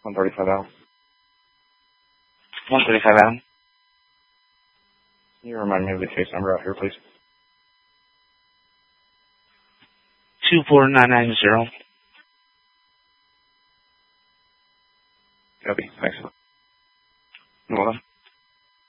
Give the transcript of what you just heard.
135 Adam. 135 Adam. Can you remind me of the case number out here, please? 24990. Copy. Thanks. Well done.